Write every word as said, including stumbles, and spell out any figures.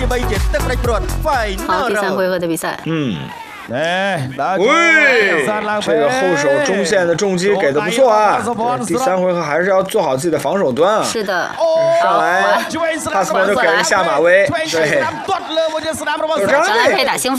好，第三回合的比赛。 嗯。哎，喂，这个后手中线的重击给的不错啊！第三回合还是要做好自己的防守端啊。 是的， 上来，帕斯曼就给人下马威，对，有张小兰可以打兴奋。